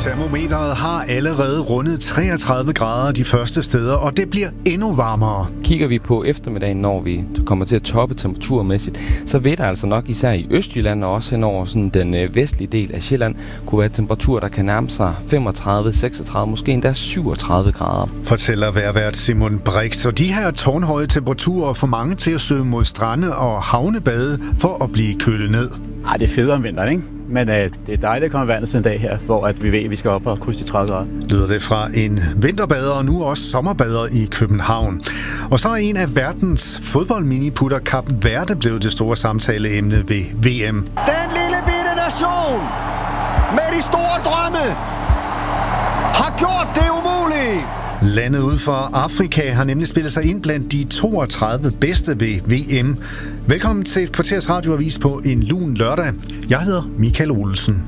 Termometeret har allerede rundet 33 grader de første steder, og det bliver endnu varmere. Kigger vi på eftermiddagen, når vi kommer til at toppe temperaturmæssigt, så vil der altså nok især i Østjylland og også hen over sådan den vestlige del af Sjælland kunne være temperaturer, der kan nærme sig 35, 36, måske endda 37 grader. Fortæller vejrvært Simon Brix. Og de her tårnhøje temperaturer får mange til at søge mod strande og havnebade for at blive kølet ned. Ej, det er fedt om vinteren, ikke? Men det er dejligt at komme vandet sådan en dag her, hvor at vi ved, at vi skal op og krydse de 30 grader. Lyder det fra en vinterbader og nu også sommerbader i København. Og så er en af verdens fodboldminiputter, Kap Verde, blevet det store samtaleemne ved VM. Den lille bitte nation med de store drømme har gjort det umulige. Landet ud for Afrika har nemlig spillet sig ind blandt de 32 bedste ved VM. Velkommen til et kvarters radioavis på en lun lørdag. Jeg hedder Michael Olsen.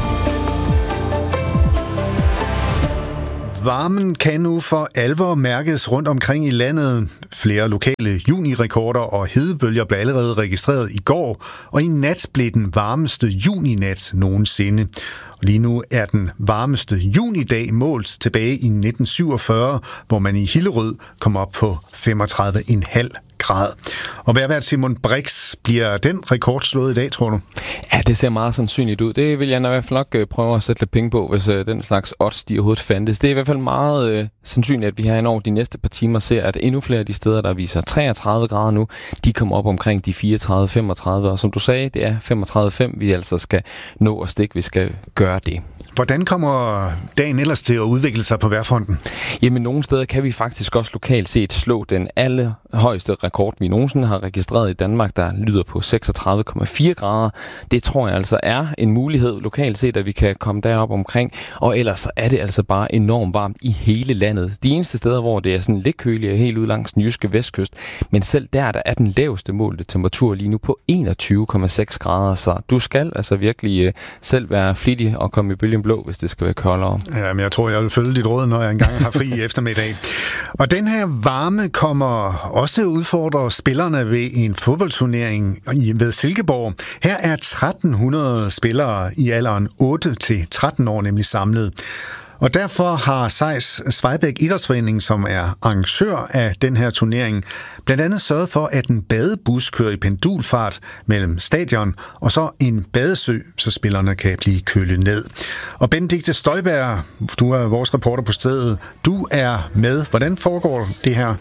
Varmen kan nu for alvor mærkes rundt omkring i landet. Flere lokale junirekorder og hedebølger blev allerede registreret i går, og i nat blev den varmeste juninat nogensinde. Og lige nu er den varmeste junidag målt tilbage i 1947, hvor man i Hillerød kom op på 35,5 grad. Og vejrvært Simon Brix, bliver den rekord slået i dag, tror du? Ja, det ser meget sandsynligt ud. Det vil jeg i hvert fald nok prøve at sætte lidt penge på, hvis den slags odds de overhovedet fandtes. Det er i hvert fald meget sandsynligt, at vi her over de næste par timer ser, at endnu flere af de steder, der viser 33 grader nu, de kommer op omkring de 34-35. Og som du sagde, det er 35,5, vi altså skal nå at stikke, vi skal gøre det. Hvordan kommer dagen ellers til at udvikle sig på vejrfronten? Jamen, nogle steder kan vi faktisk også lokalt set slå den allerhøjeste rekord, vi nogensinde har registreret i Danmark, der lyder på 36,4 grader. Det tror jeg altså er en mulighed lokalt set, at vi kan komme derop omkring. Og ellers er det altså bare enormt varmt i hele landet. De eneste steder, hvor det er sådan lidt køligere, helt ud langs den jyske vestkyst. Men selv der er den laveste målte temperatur lige nu på 21,6 grader. Så du skal altså virkelig selv være flittig og komme i bølgen blå, hvis det skal være koldere. Ja, men jeg tror, jeg vil følge dit råd, når jeg engang har fri i eftermiddag. Og den her varme kommer også udfordre spillerne ved en fodboldturnering ved Silkeborg. Her er 1300 spillere i alderen 8-13 år nemlig samlet. Og derfor har Seis Svejbæk Idrætsforening, som er arrangør af den her turnering, blandt andet sørget for, at en badebus kører i pendulfart mellem stadion og så en badesø, så spillerne kan blive kølet ned. Og Benedikte Støjberg, du er vores reporter på stedet. Du er med. Hvordan foregår det her?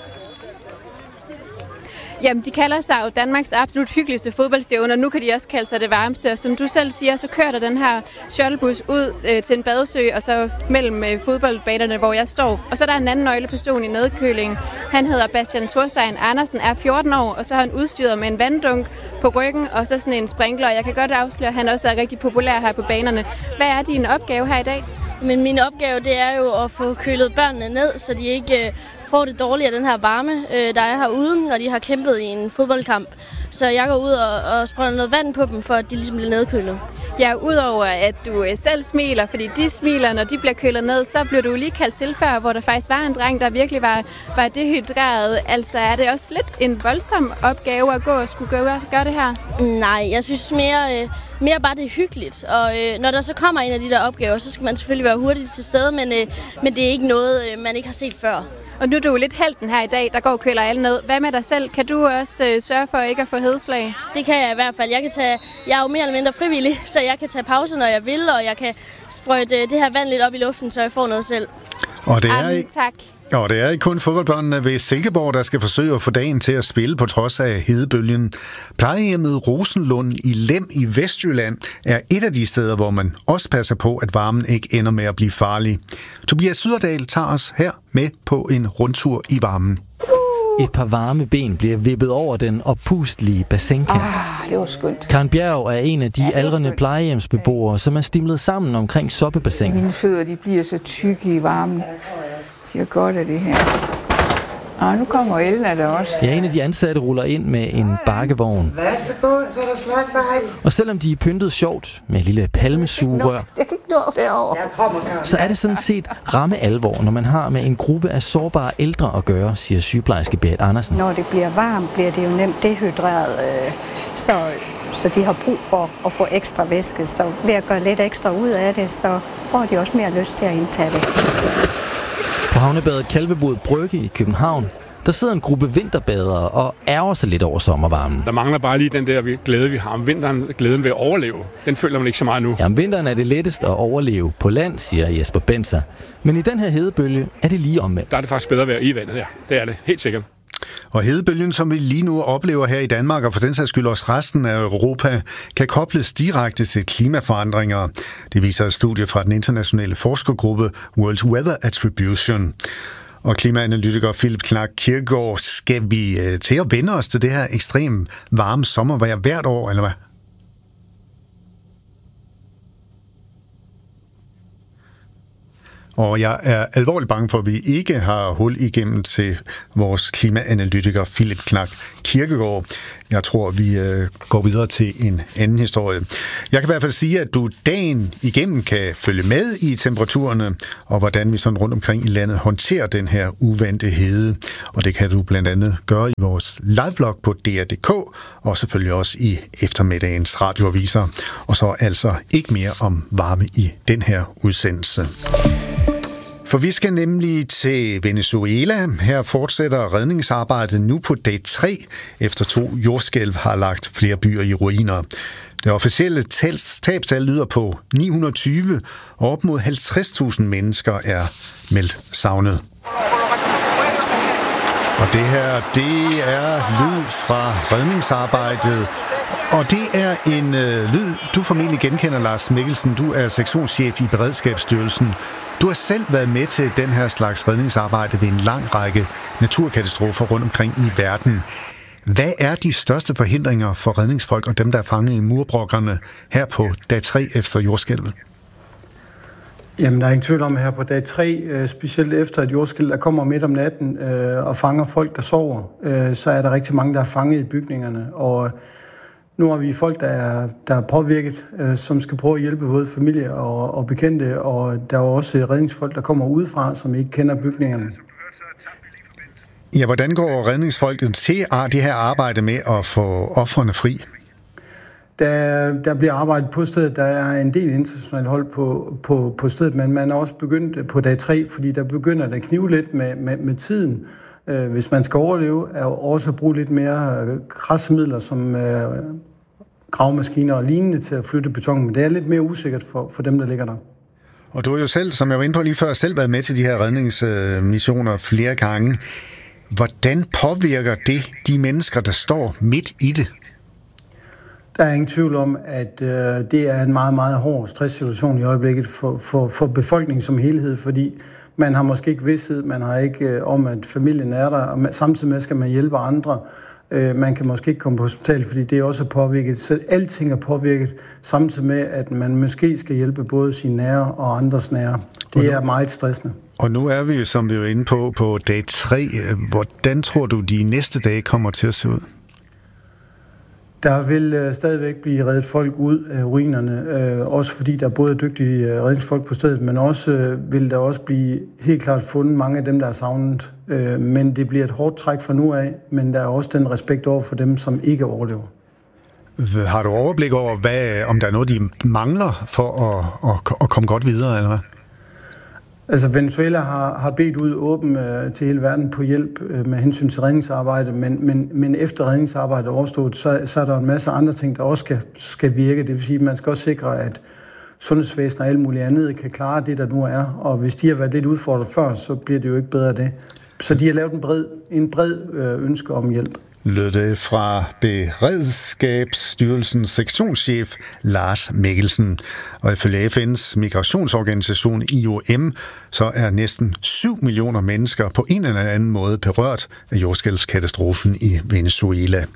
Jamen, de kalder sig jo Danmarks absolut hyggeligste fodboldstævne, og nu kan de også kalde sig det varmeste. Og som du selv siger, så kører der den her shuttlebus ud til en badesø, og så mellem fodboldbanerne, hvor jeg står. Og så er der en anden nøgleperson i nedkølingen. Han hedder Bastian Thorstein Andersen, er 14 år, og så har han udstyret med en vanddunk på ryggen, og så sådan en sprinkler. Jeg kan godt afsløre, at han også er rigtig populær her på banerne. Hvad er din opgave her i dag? Men min opgave, det er jo at få kølet børnene ned, så de ikke får det dårligt af den her varme, der er herude, når de har kæmpet i en fodboldkamp. Så jeg går ud og sprøjter noget vand på dem, for at de ligesom bliver nedkølet. Ja, udover at du selv smiler, fordi de smiler, når de bliver kølet ned, så blev du lige kaldt til før, hvor der faktisk var en dreng, der virkelig var dehydreret. Altså er det også lidt en voldsom opgave at gå og skulle gøre det her? Nej, jeg synes mere bare det er hyggeligt. Og når der så kommer en af de der opgaver, så skal man selvfølgelig være hurtigt til stede, men det er ikke noget, man ikke har set før. Og nu er du lidt helten her i dag, der går og køler alle ned. Hvad med dig selv? Kan du også sørge for ikke at få hedeslag? Det kan jeg i hvert fald. Jeg er jo mere eller mindre frivillig, så jeg kan tage pause, når jeg vil, og jeg kan sprøjte det her vand lidt op i luften, så jeg får noget selv. Og det tak. Og det er ikke kun fodboldbørnene ved Silkeborg, der skal forsøge at få dagen til at spille på trods af hedebølgen. Plejehjemmet Rosenlund i Lem i Vestjylland er et af de steder, hvor man også passer på, at varmen ikke ender med at blive farlig. Tobias Syderdal tager os her med på en rundtur i varmen. Et par varme ben bliver vippet over den oppustelige bassinkant. Det var skønt. Karen Bjerg er en af de aldrende plejehjemsbeboere, som er stimlet sammen omkring soppebassinet. Mine fødder, de bliver så tykke i varmen. Det er godt af det her. Og nu kommer Elna der også. Ja, en af de ansatte ruller ind med en bakkevogn. Værsgo, så er der slåsejs. Og selvom de er pyntet sjovt med lille palmesugerør, Jeg kan ikke nå derovre. så er det sådan set ramme alvor, når man har med en gruppe af sårbare ældre at gøre, siger sygeplejerske Berit Andersen. Når det bliver varmt, bliver det jo nemt dehydreret, så de har brug for at få ekstra væske. Så ved at gøre lidt ekstra ud af det, så får de også mere lyst til at indtage det. På havnebadet Kalvebod Brygge i København, der sidder en gruppe vinterbadere og ærger sig lidt over sommervarmen. Der mangler bare lige den der glæde, vi har om vinteren, glæden ved at overleve. Den føler man ikke så meget nu. Ja, om vinteren er det lettest at overleve på land, siger Jesper Benser. Men i den her hedebølge er det lige omvendt. Der er det faktisk bedre at være i vandet, ja. Det er det, helt sikkert. Og hedebølgen, som vi lige nu oplever her i Danmark, og for den sags skyld også resten af Europa, kan kobles direkte til klimaforandringer. Det viser et studie fra den internationale forskergruppe World Weather Attribution. Og klimaanalytiker Philip Knak Kirkegaard, skal vi til at vende os til det her ekstremt varme sommervejr hvert år, eller hvad? Og jeg er alvorligt bange for, at vi ikke har hul igennem til vores klimaanalytiker Philip Knak Kirkegaard. Jeg tror, vi går videre til en anden historie. Jeg kan i hvert fald sige, at du dagen igennem kan følge med i temperaturerne, og hvordan vi sådan rundt omkring i landet håndterer den her uvante hede. Og det kan du blandt andet gøre i vores liveblog på DR.dk, og selvfølgelig også i eftermiddagens radioaviser. Og så altså ikke mere om varme i den her udsendelse. For vi skal nemlig til Venezuela. Her fortsætter redningsarbejdet nu på dag 3, efter 2 jordskælv har lagt flere byer i ruiner. Det officielle tabstal lyder på 920, og op mod 50.000 mennesker er meldt savnet. Og det her, det er lyd fra redningsarbejdet. Og det er en lyd, du formentlig genkender, Lars Mikkelsen. Du er sektionschef i Beredskabsstyrelsen. Du har selv været med til den her slags redningsarbejde ved en lang række naturkatastrofer rundt omkring i verden. Hvad er de største forhindringer for redningsfolk og dem, der er fanget i murbrokkerne her på dag 3 efter jordskælvet? Jamen, der er ingen tvivl om, her på dag 3, specielt efter et jordskælv, der kommer midt om natten og fanger folk, der sover, så er der rigtig mange, der er fanget i bygningerne. Og nu har vi folk, der er påvirket, som skal prøve at hjælpe både familie og bekendte, og der er også redningsfolk, der kommer udefra, som ikke kender bygningerne. Ja, hvordan går redningsfolket til det her arbejde med at få ofrene fri? Der bliver arbejdet på stedet. Der er en del internationalt hold på stedet, men man er også begyndt på dag 3, fordi der begynder at knive lidt med tiden. Hvis man skal overleve, er også at bruge lidt mere krassemidler som gravemaskiner og lignende til at flytte beton, men det er lidt mere usikkert for dem, der ligger der. Og du har jo selv, som jeg var inde på lige før, selv været med til de her redningsmissioner flere gange. Hvordan påvirker det de mennesker, der står midt i det? Der er ingen tvivl om, at det er en meget, meget hård stresssituation i øjeblikket for befolkningen som helhed, fordi man har måske ikke vidsthed, man har ikke om, at familien er der, og samtidig med skal man hjælpe andre. Man kan måske ikke komme på hospital, fordi det er også påvirket. Så alting er påvirket, samtidig med, at man måske skal hjælpe både sine nære og andres nære. Det er meget stressende. Og nu er vi jo, som vi er inde på dag 3. Hvordan tror du, de næste dage kommer til at se ud? Der vil stadigvæk blive reddet folk ud af ruinerne, også fordi der er både dygtige redningsfolk på stedet, men også vil der også blive helt klart fundet mange af dem, der er savnet. Men det bliver et hårdt træk fra nu af, men der er også den respekt over for dem, som ikke overlever. Har du overblik over, om der er noget, de mangler for at komme godt videre, eller hvad? Altså, Venezuela har bedt ud åben til hele verden på hjælp med hensyn til redningsarbejde, men efter redningsarbejdet er overstået, så er der en masse andre ting, der også skal virke. Det vil sige, at man skal også sikre, at sundhedsvæsen og alt muligt andet kan klare det, der nu er. Og hvis de har været lidt udfordret før, så bliver det jo ikke bedre af det. Så de har lavet en bred ønske om hjælp. Lød det fra Beredskabsstyrelsens sektionschef Lars Mikkelsen. Og ifølge FN's migrationsorganisation IOM, så er næsten 7 millioner mennesker på en eller anden måde berørt af jordskælvskatastrofen i Venezuela.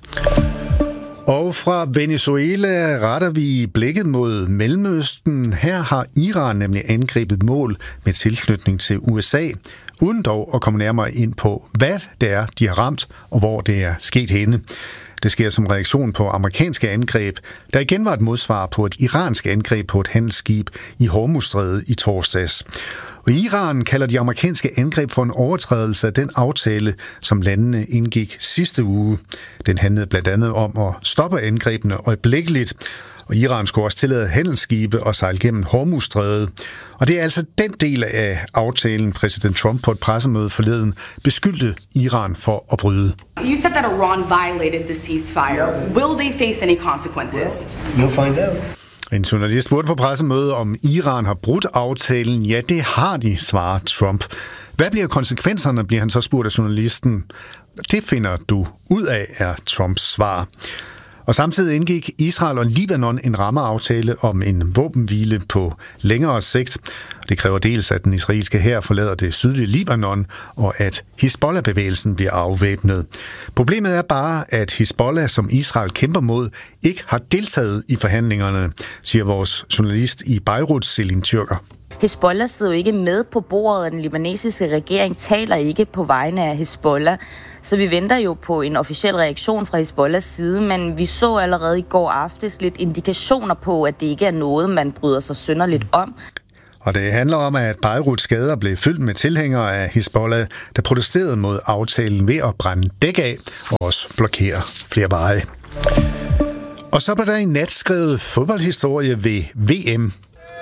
Og fra Venezuela retter vi blikket mod Mellemøsten. Her har Iran nemlig angrebet mål med tilknytning til USA, uden dog at komme nærmere ind på, hvad det er, de har ramt, og hvor det er sket henne. Det sker som reaktion på amerikanske angreb, der igen var et modsvar på et iransk angreb på et handelsskib i Hormuzstrædet i torsdags. Og Og Iran kalder de amerikanske angreb for en overtrædelse af den aftale, som landene indgik sidste uge. Den handlede blandt andet om at stoppe angrebene øjeblikkeligt. Og Iran skulle også tillade handelsskibe og sejle gennem Hormuzstrædet. Og det er altså den del af aftalen, præsident Trump på et pressemøde forleden beskyldte Iran for at bryde. You said that Iran violated the ceasefire. Will they face any consequences? You'll find out. En journalist spurgte på pressemødet, om Iran har brudt aftalen. Ja, det har de, svarer Trump. Hvad bliver konsekvenserne, bliver han så spurgt af journalisten. Det finder du ud af, er Trumps svar. Og samtidig indgik Israel og Libanon en rammeaftale om en våbenhvile på længere sigt. Det kræver dels, at den israelske hær forlader det sydlige Libanon, og at Hizbollah-bevægelsen bliver afvæbnet. Problemet er bare, at Hizbollah, som Israel kæmper mod, ikke har deltaget i forhandlingerne, siger vores journalist i Beirut, Selin Tyrker. Hizbollah sidder jo ikke med på bordet, og den libanesiske regering taler ikke på vegne af Hizbollah. Så vi venter jo på en officiel reaktion fra Hizbollahs side, men vi så allerede i går aftes lidt indikationer på, at det ikke er noget, man bryder sig synderligt om. Og det handler om, at Beiruts gader blev fyldt med tilhængere af Hizbollah, der protesterede mod aftalen ved at brænde dæk af og også blokere flere veje. Og så blev der en nat skrevet fodboldhistorie ved VM.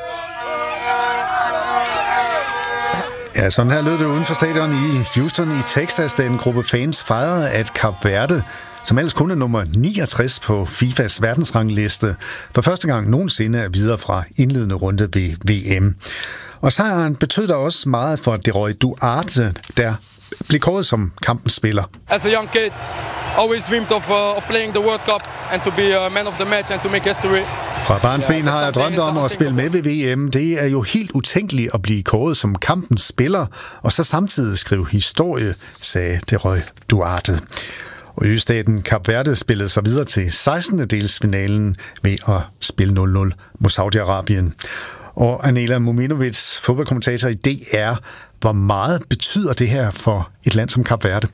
Ja, sådan her lød det uden for stadion i Houston i Texas, da en gruppe fans fejrede, at Kap Verde, som ellers kun er nummer 69 på FIFAs verdensrangliste, for første gang nogensinde er videre fra indledende runde ved VM. Og sejren betød da også meget for Deroy Duarte, der blev kåret som kampens spiller. As a young kid, always dreamed of playing the World Cup and to be a man of the match and to make history. Fra barnsben har jeg drømt om at spille med ved VM. Det er jo helt utænkeligt at blive kåret som kampens spiller, og så samtidig skrive historie, sagde Deroy Duarte. Og østaten Kap Verde spillede sig videre til 16. delsfinalen ved at spille 0-0 mod Saudi-Arabien. Og Anela Mominovic, fodboldkommentator i DR, hvor meget betyder det her for et land som Kap Verde?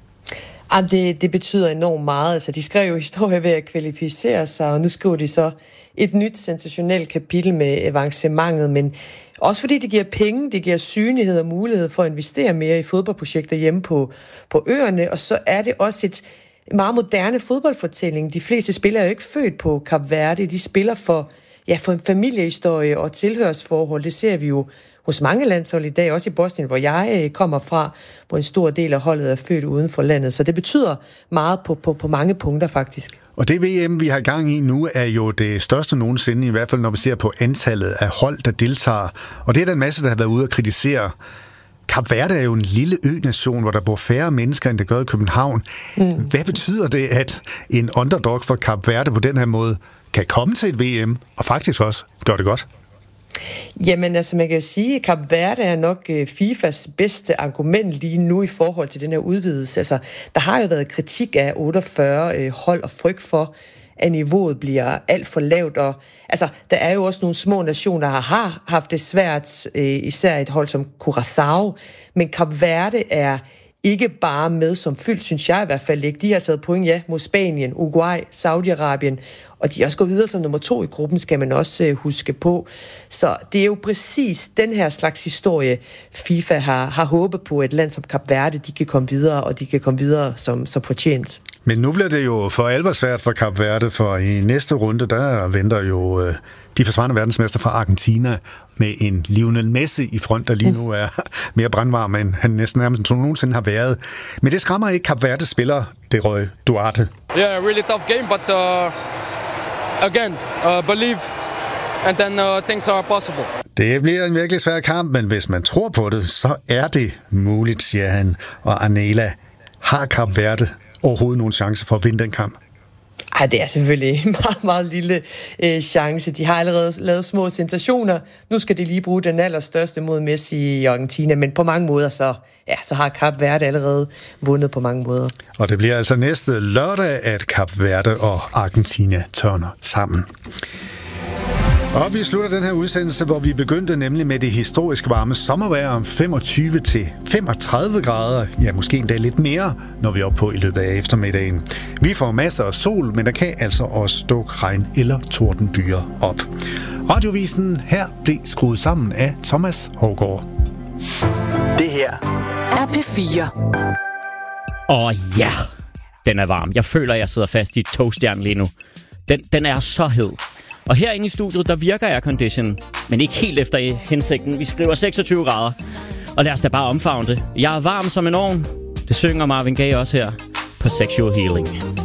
Det betyder enormt meget. Altså, de skrev jo historie ved at kvalificere sig, og nu skriver de så et nyt sensationelt kapitel med avancementet, men også fordi det giver penge, det giver synlighed og mulighed for at investere mere i fodboldprojekter hjemme på øerne, og så er det også et meget moderne fodboldfortælling. De fleste spillere er jo ikke født på Kap Verde, de spiller for en familiehistorie og tilhørsforhold. Det ser vi jo hos mange landshold i dag, også i Bosnien, hvor jeg kommer fra, hvor en stor del af holdet er født uden for landet. Så det betyder meget på mange punkter faktisk. Og det VM, vi har gang i nu, er jo det største nogensinde, i hvert fald når vi ser på antallet af hold, der deltager. Og det er der en masse, der har været ude at kritisere. Kap Verde er jo en lille ø-nation, hvor der bor færre mennesker, end der gør i København. Hvad betyder det, at en underdog for Kap Verde på den her måde kan komme til et VM, og faktisk også gøre det godt? Jamen altså, man kan jo sige, at Kap Verde er nok FIFAs bedste argument lige nu i forhold til den her udvidelse. Altså, der har jo været kritik af 48 hold og frygt for, at niveauet bliver alt for lavt. Og, altså, der er jo også nogle små nationer, der har haft det svært, især et hold som Curaçao, men Kap Verde er ikke bare med som fyldt, synes jeg i hvert fald ikke. De har taget point, mod Spanien, Uruguay, Saudi-Arabien, og de er også gået videre som nummer 2 i gruppen, skal man også huske på. Så det er jo præcis den her slags historie, FIFA har håbet på, et land som Kap Verde, de kan komme videre, og de kan komme videre som fortjent. Men nu bliver det jo for alvor svært for Kap Verde, for i næste runde, der venter jo de forsvarende verdensmester fra Argentina med en Lionel Messi i front, der lige nu er mere brandvarm, end han næsten nærmest nogensinde har været. Men det skræmmer ikke Kap Verdes spiller, Deroy Duarte. Yeah, really tough game, but again, believe, and then things are possible. Det bliver en virkelig svær kamp, men hvis man tror på det, så er det muligt, siger han. Og Anela, har Kap Verde overhovedet nogen chance for at vinde den kamp? Ej, det er selvfølgelig en meget, meget lille chance. De har allerede lavet små sensationer. Nu skal de lige bruge den allerstørste mod Messi i Argentina, men på mange måder så har Kap Verde allerede vundet på mange måder. Og det bliver altså næste lørdag, at Kap Verde og Argentina tørner sammen. Og vi slutter den her udsendelse, hvor vi begyndte nemlig med det historisk varme sommervejr om 25-35 grader. Ja, måske endda lidt mere, når vi er oppe på i løbet af eftermiddagen. Vi får masser af sol, men der kan altså også dukke regn eller tordenbyer op. Radiovisen her blev skruet sammen af Thomas Hougaard. Det her er P4. Ja, den er varm. Jeg føler, at jeg sidder fast i et togstjern lige nu. Den er så hed. Og herinde i studiet, der virker aircondition, men ikke helt efter hensigten. Vi skriver 26 grader. Og lad os da bare omfavne det. Jeg er varm som en ovn. Det synger Marvin Gaye også her på Sexual Healing.